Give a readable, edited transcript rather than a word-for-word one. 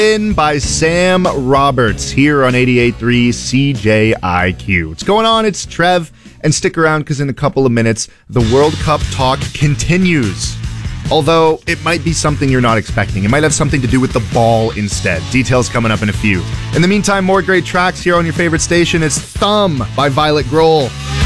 In by Sam Roberts here on 88.3 CJIQ. What's going on? It's Trev, and stick around because in a couple of minutes, the World Cup talk continues. Although, it might be something you're not expecting. It might have something to do with the ball instead. Details coming up in a few. In the meantime, more great tracks here on your favorite station. It's Thumb by Violet Grohl.